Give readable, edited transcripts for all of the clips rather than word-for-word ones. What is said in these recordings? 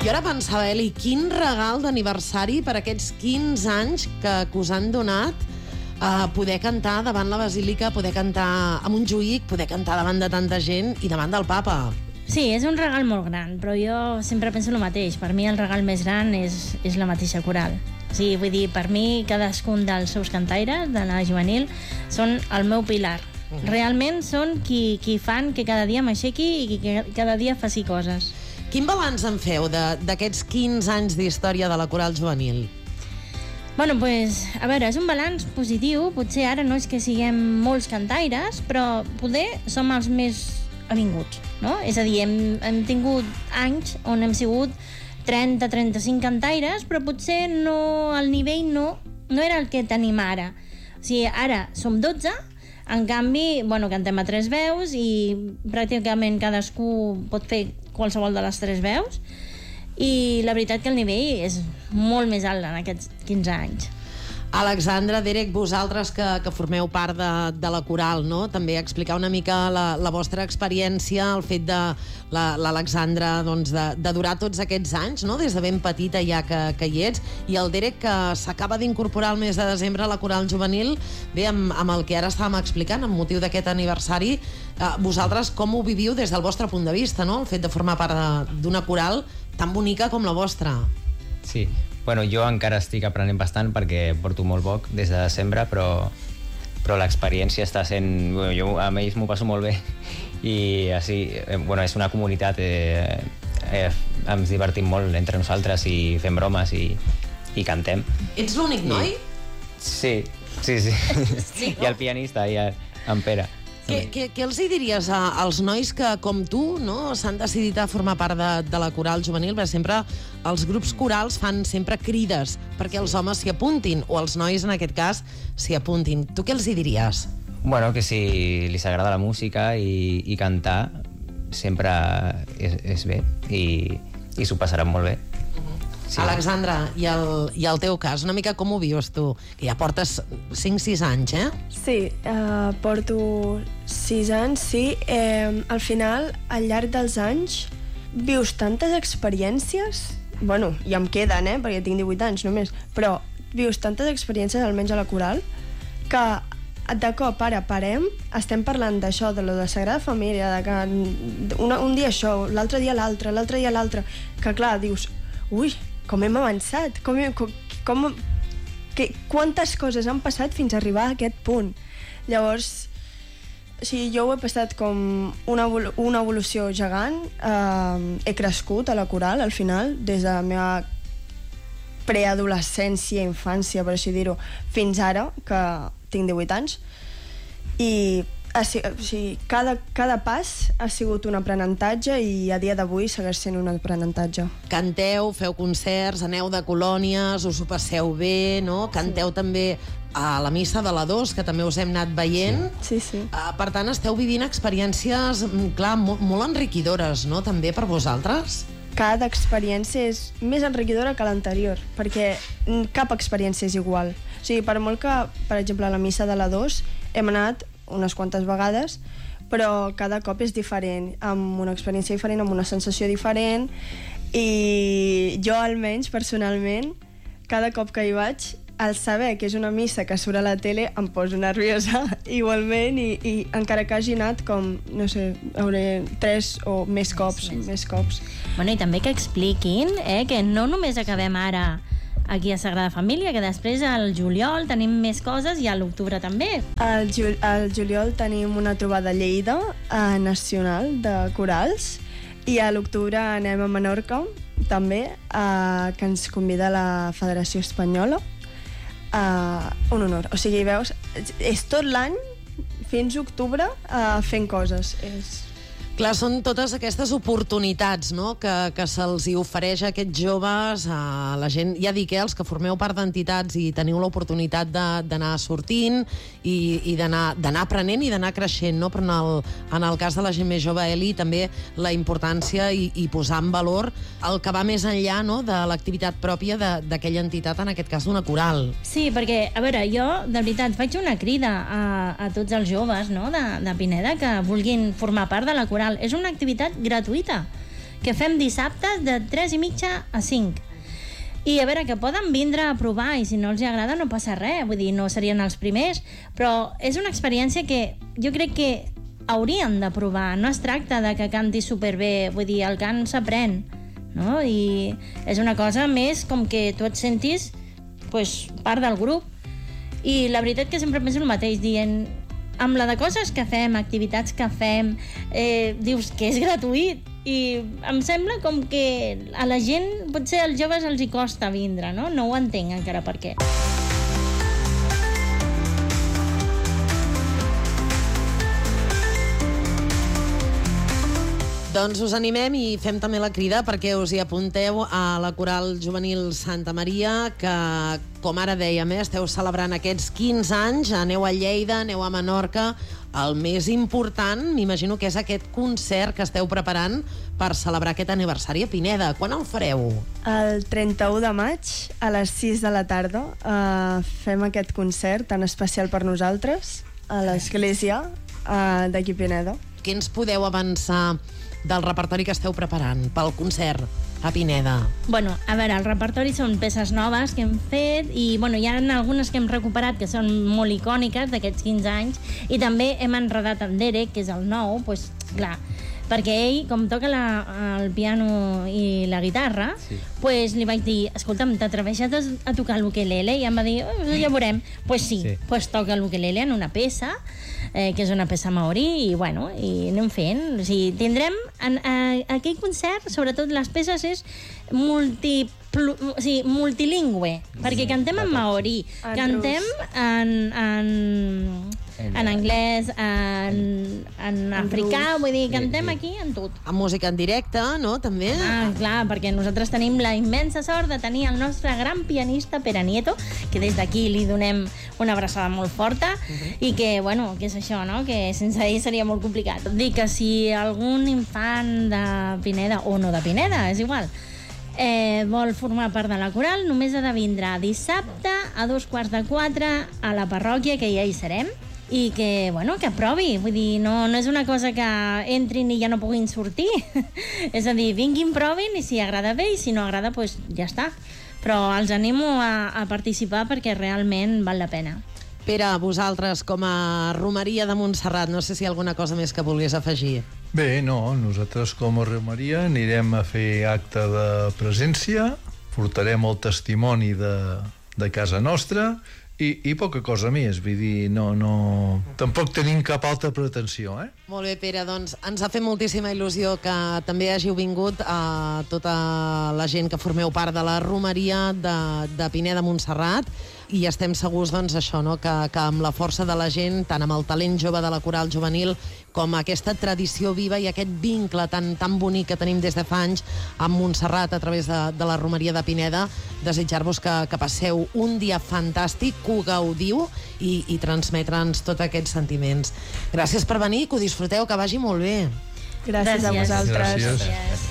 Jo ara pensava, Eli, quin regal d'aniversari per aquests 15 anys que us han donat poder cantar davant la Basílica, poder cantar a Montjuïc, poder cantar davant de tanta gent i davant del papa. Sí, és un regal molt gran, però jo sempre penso el mateix. Per mi el regal més gran és la mateixa coral. O sigui, vull dir, per mi cadascun dels seus cantaires de la juvenil són el meu pilar. Realment són qui fan que cada dia m'aixequi i que cada dia faci coses. Quin balanç en feu d'aquests 15 anys d'història de la coral juvenil? Bueno, pues, a veure, és un balanç positiu. Potser ara no és que siguem molts cantaires, però poder som els més avinguts, no? És a dir, hem tingut anys on hem sigut 30-35 cantaires, però potser el nivell no era el que tenim ara. O sigui, ara som 12, en canvi, bueno, cantem a 3 veus i pràcticament cadascú pot fer qualsevol de les 3 veus, i la veritat que el nivell és molt més alt en aquests 15 anys. Alexandra, Derek, vosaltres que formeu part de la coral, no? També explicar una mica la vostra experiència, el fet de l'Alexandra de durar tots aquests anys, no? Des de ben petita ja que hi ets, i el Derek, que s'acaba d'incorporar el mes de desembre a la coral juvenil. Bé, amb el que ara estàvem explicant, amb motiu d'aquest aniversari, vosaltres com ho viviu des del vostre punt de vista, no? El fet de formar part d'una coral tan bonica com la vostra. Sí, bueno, jo encara estic aprenent bastant perquè porto molt poc des de desembre, però l'experiència està sent... Bueno, jo amb ells m'ho passo molt bé i així, bueno, és una comunitat, ens divertim molt entre nosaltres i fem bromes i cantem. Ets l'únic noi? Sí. I el pianista, i en Pere. Què els hi diries als nois que, com tu, no, s'han decidit a formar part de la coral juvenil? Perquè sempre els grups corals fan sempre crides perquè els homes s'hi apuntin, o els nois, en aquest cas, s'hi apuntin. Tu què els hi diries? Bueno, que si li s'agrada la música i cantar, sempre és bé i s'ho passaran molt bé. Sí. Alexandra, i el teu cas, una mica com ho vius tu? Que ja portes 5-6 anys, eh? Sí, porto 6 anys, sí. Al final, al llarg dels anys, vius tantes experiències... Bueno, ja em queden, perquè tinc 18 anys només, però vius tantes experiències, almenys a la coral, que de cop ara parem, estem parlant d'això, de lo de Sagrada Família, de que un dia això, l'altre dia l'altre, que clar, dius, ui, com hem avançat, quantes coses han passat fins a arribar a aquest punt. Llavors, sí, jo ho he passat com una evolució gegant. He crescut a la coral, al final, des de la meva preadolescència, infància, per així dir-ho, fins ara, que tinc 18 anys. I cada pas ha sigut un aprenentatge i a dia d'avui segueix sent un aprenentatge. Canteu, feu concerts, aneu de colònies, us ho passeu bé, no? Canteu també a la missa de la 2, que també us hem anat veient. Sí. Per tant, esteu vivint experiències, clar, molt enriquidores, no?, també per vosaltres? Cada experiència és més enriquidora que l'anterior, perquè cap experiència és igual. O sigui, per molt que, per exemple, a la missa de la 2 hem anat unes quantes vegades, però cada cop és diferent, amb una experiència diferent, amb una sensació diferent, i jo, almenys, personalment, cada cop que hi vaig, al saber que és una missa que surt a la tele, em poso nerviosa igualment, i encara que hagi anat com, no sé, hauré 3 o més cops. Bueno, i també que expliquin que no només acabem ara aquí a Sagrada Família, que després al juliol tenim més coses, i a l'octubre també. Al juliol tenim una trobada a Lleida nacional de corals, i a l'octubre anem a Menorca també, que ens convida la Federació Espanyola. Un honor. O sigui, veus, és tot l'any fins octubre fent coses. Clar, són totes aquestes oportunitats, no?, que se'ls hi ofereix a aquests joves, a la gent, ja dic, els que formeu part d'entitats i teniu l'oportunitat d'anar sortint i d'anar aprenent i d'anar creixent, no? Però en el cas de la gent més jove, Eli, també la importància i posar en valor el que va més enllà, no?, de l'activitat pròpia d'aquella entitat, en aquest cas d'una coral. Sí, perquè, a veure, jo, de veritat, faig una crida a tots els joves, no?, de Pineda, que vulguin formar part de la coral. És una activitat gratuïta que fem dissabtes de 3:30 a 5. I a veure, que poden vindre a provar i si no els agrada no passa res, vull dir, no serien els primers, però és una experiència que jo crec que haurien de provar. No es tracta de que canti superbé, vull dir, el cant s'aprèn, no? I és una cosa més com que tu et sentis part del grup. I la veritat que sempre penso el mateix, dient, amb la de coses que fem, activitats que fem, dius que és gratuït, i em sembla com que a la gent, potser als joves els hi costa vindre, no? No ho entenc encara per què. Doncs us animem i fem també la crida perquè us hi apunteu a la Coral Juvenil Santa Maria, que, com ara dèiem, esteu celebrant aquests 15 anys, aneu a Lleida, aneu a Menorca. El més important, m'imagino que és aquest concert que esteu preparant per celebrar aquest aniversari a Pineda. Quan el fareu? El 31 de maig, a les 6 de la tarda, fem aquest concert tan especial per nosaltres, a l'església d'aquí Pineda. Què ens podeu avançar del repertori que esteu preparant pel concert a Pineda? Bueno, a veure, el repertori són peces noves que hem fet i hi ha algunes que hem recuperat que són molt icòniques d'aquests 15 anys i també hem enredat en Derek, que és el nou, clar, perquè ell, com toca el piano i la guitarra, li vaig dir, escolta'm, t'atreveixes a tocar l'ukelele? I em va dir, ja veurem. Sí, toca l'ukelele en una peça, que és una peça maori, i anem fent. O sigui, tindrem aquell concert, sobretot les peces, és multilingüe, perquè cantem en maori, cantem en anglès, en africà, vull dir, cantem aquí en tot. Amb música en directe, no?, també? Clar, perquè nosaltres tenim la immensa sort de tenir el nostre gran pianista Pere Nieto, que des d'aquí li donem una abraçada molt forta, i que, que és això, no?, que sense ell seria molt complicat. Dic que si algun infant de Pineda, o no de Pineda, és igual, vol formar part de la coral, només ha de vindre dissabte a 3:45 a la parròquia, que ja hi serem, i que provi. Vull dir, no és una cosa que entrin i ja no puguin sortir. És a dir, vinguin, provin, i si agrada bé, i si no agrada, ja està. Però els animo a participar perquè realment val la pena. Pere, vosaltres, com a Romeria de Montserrat, no sé si hi ha alguna cosa més que vulguis afegir. Bé, no, nosaltres com a Romeria anirem a fer acte de presència, portarem el testimoni de casa nostra i poca cosa més, vull dir, tampoc tenim cap altra pretensió, Molt bé, Pere, doncs ens ha fet moltíssima il·lusió que també hàgiu vingut a tota la gent que formeu part de la Romeria de Pineda Montserrat, i estem segurs, doncs, això, no?, que amb la força de la gent, tant amb el talent jove de la coral juvenil com aquesta tradició viva i aquest vincle tan bonic que tenim des de fa anys amb Montserrat a través de la Romeria de Pineda, desitjar-vos que passeu un dia fantàstic, que ho gaudiu i transmetre'ns tots aquests sentiments. Gràcies per venir, que ho disfruteu, que vagi molt bé. Gràcies a vosaltres. Gràcies.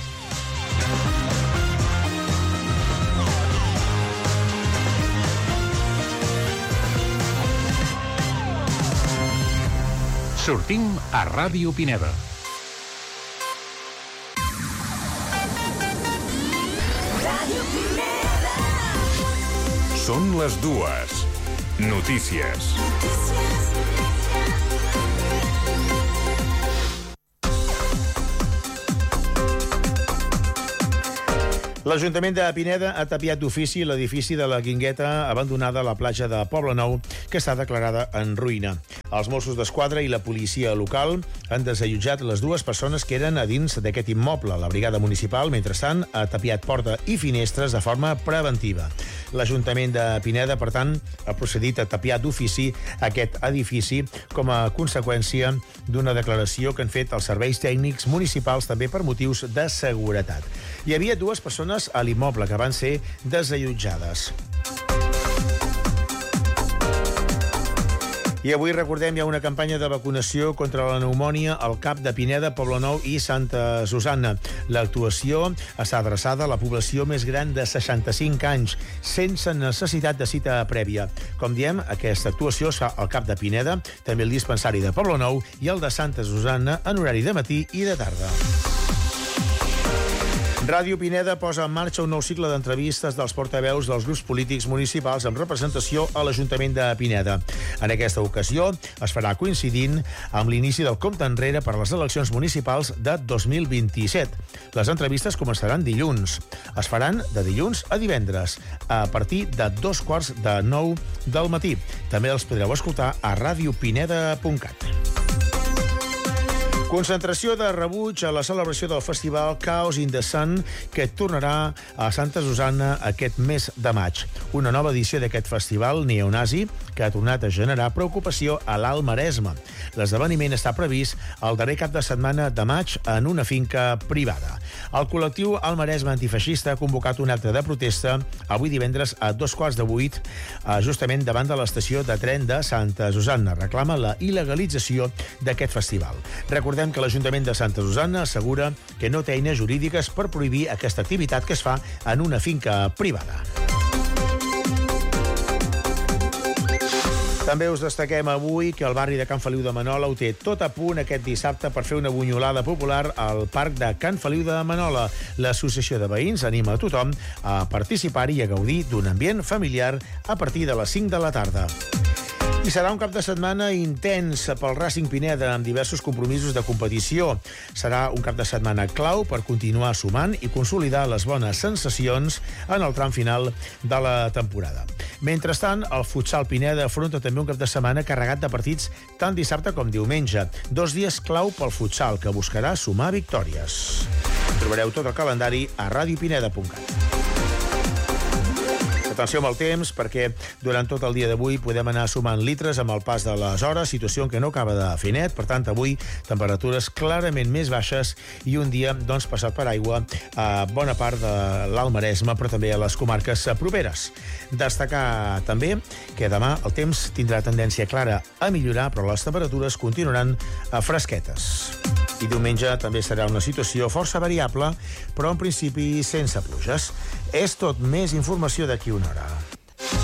Sortim a Ràdio Pineda. Són les 2. Notícies. L'Ajuntament de Pineda ha tapiat d'ofici l'edifici de la Guingueta abandonada a la platja de Poblenou, que està declarada en ruïna. Els Mossos d'Esquadra i la policia local han desallotjat les 2 persones que eren a dins d'aquest immoble. La brigada municipal, mentrestant, ha tapiat porta i finestres de forma preventiva. L'Ajuntament de Pineda, per tant, ha procedit a tapiar d'ofici aquest edifici com a conseqüència d'una declaració que han fet els serveis tècnics municipals també per motius de seguretat. Hi havia 2 persones a l'immoble que van ser desallotjades. I avui, recordem, hi ha una campanya de vacunació contra la pneumònia al CAP de Pineda, Poblenou i Santa Susanna. L'actuació està adreçada a la població més gran de 65 anys, sense necessitat de cita prèvia. Com diem, aquesta actuació es fa al CAP de Pineda, també el dispensari de Poblenou i el de Santa Susanna en horari de matí i de tarda. Ràdio Pineda posa en marxa un nou cicle d'entrevistes dels portaveus dels grups polítics municipals amb representació a l'Ajuntament de Pineda. En aquesta ocasió es farà coincidint amb l'inici del compte enrere per a les eleccions municipals de 2027. Les entrevistes començaran dilluns. Es faran de dilluns a divendres, a partir de 8:45 del matí. També els podreu escoltar a radiopineda.cat. Concentració de rebuig a la celebració del festival Chaos in the Sun, que tornarà a Santa Susanna aquest mes de maig. Una nova edició d'aquest festival neonazi que ha tornat a generar preocupació a l'Alt Maresme. L'esdeveniment està previst el darrer cap de setmana de maig en una finca privada. El col·lectiu Alt Maresme Antifeixista ha convocat un acte de protesta avui divendres a 7:15, justament davant de l'estació de tren de Santa Susanna. Reclama la il·legalització d'aquest festival. Recordem que l'Ajuntament de Santa Susanna assegura que no té eines jurídiques per prohibir aquesta activitat que es fa en una finca privada. També us destaquem avui que el barri de Can Feliu de Manola ho té tot a punt aquest dissabte per fer una bunyolada popular al parc de Can Feliu de Manola. L'Associació de Veïns anima a tothom a participar-hi i a gaudir d'un ambient familiar a partir de les 5 de la tarda. I serà un cap de setmana intens pel Racing Pineda amb diversos compromisos de competició. Serà un cap de setmana clau per continuar sumant i consolidar les bones sensacions en el tram final de la temporada. Mentrestant, el futsal Pineda afronta també un cap de setmana carregat de partits tant dissabte com diumenge. 2 dies clau pel futsal, que buscarà sumar victòries. Trobareu tot el calendari a radiopineda.cat. Atenció amb el temps, perquè durant tot el dia d'avui podem anar sumant litres amb el pas de les hores, situació en què no acaba de fer net. Per tant, avui temperatures clarament més baixes i un dia passat per aigua a bona part de l'Alt Maresme, però també a les comarques properes. Destacar també que demà el temps tindrà tendència clara a millorar, però les temperatures continuaran fresquetes. I diumenge també serà una situació força variable, però en principi sense pluges. És tot, més informació d'aquí una hora.